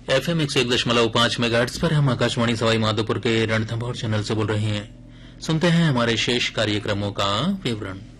FM 101.5 megahertz पर हम आकाशवाणी सवाई माधोपुर के रणथंभौर चैनल से बोल रहे हैं। सुनते हैं हमारे शेष कार्यक्रमों का विवरण।